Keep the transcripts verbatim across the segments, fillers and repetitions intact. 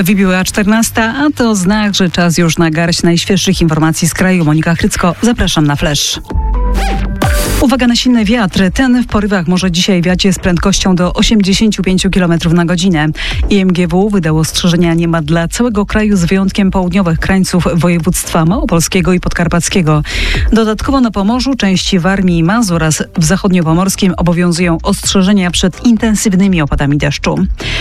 Wybiła czternasta, a to znak, że czas już na garść najświeższych informacji z kraju. Monika Chrycko, zapraszam na Flash. Uwaga na silny wiatr. Ten w porywach może dzisiaj wiać z prędkością do osiemdziesiąt pięć kilometrów na godzinę. I M G W wydało ostrzeżenia niemal dla całego kraju z wyjątkiem południowych krańców województwa małopolskiego i podkarpackiego. Dodatkowo na Pomorzu, części Warmii i Mazur oraz w zachodniopomorskim obowiązują ostrzeżenia przed intensywnymi opadami deszczu.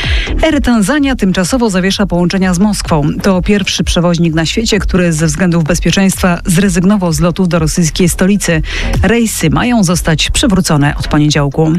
Air Tanzania tymczasowo zawiesza połączenia z Moskwą. To pierwszy przewoźnik na świecie, który ze względów bezpieczeństwa zrezygnował z lotów do rosyjskiej stolicy. Rejsy mają zostać przywrócone od poniedziałku.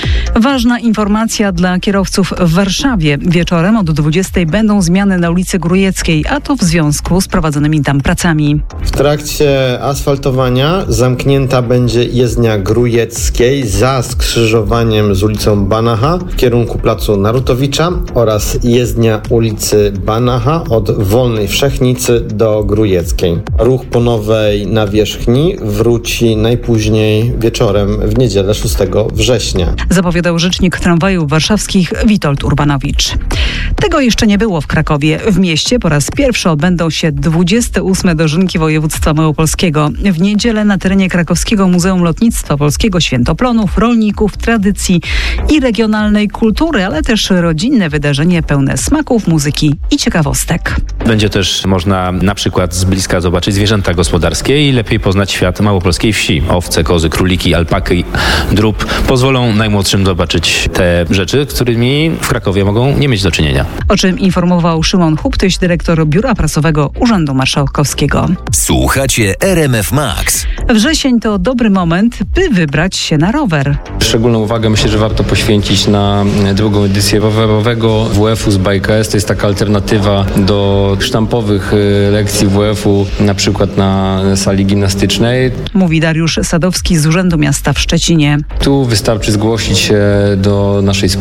Ważna informacja dla kierowców w Warszawie. Wieczorem od dwudziestej będą zmiany na ulicy Grójeckiej, a to w związku z prowadzonymi tam pracami. W trakcie asfaltowania zamknięta będzie jezdnia Grójeckiej za skrzyżowaniem z ulicą Banacha w kierunku placu Narutowicza oraz jezdnia ulicy Banacha od Wolnej Wszechnicy do Grójeckiej. Ruch po nowej nawierzchni wróci najpóźniej wieczorem w niedzielę szóstego września. Zapowiadał rzecznik tramwajów warszawskich Witold Urbanowicz. Tego jeszcze nie było w Krakowie. W mieście po raz pierwszy odbędą się dwudzieste ósme dożynki województwa małopolskiego. W niedzielę na terenie Krakowskiego Muzeum Lotnictwa Polskiego święto plonów, rolników, tradycji i regionalnej kultury, ale też rodzinne wydarzenie pełne smaków, muzyki i ciekawostek. Będzie też można na przykład z bliska zobaczyć zwierzęta gospodarskie i lepiej poznać świat małopolskiej wsi. Owce, kozy, króliki, alpaki, drób pozwolą najmłodszym zobaczyć te rzeczy, z którymi w Krakowie mogą nie mieć do czynienia. O czym informował Szymon Huptyś, dyrektor Biura Prasowego Urzędu Marszałkowskiego. Słuchacie R M F Max. Wrzesień to dobry moment, by wybrać się na rower. Szczególną uwagę myślę, że warto poświęcić na drugą edycję rowerowego W F-u z Bike S. To jest taka alternatywa do sztampowych lekcji W F-u, na przykład na sali gimnastycznej. Mówi Dariusz Sadowski z Urzędu Miasta w Szczecinie. Tu wystarczy zgłosić się do naszej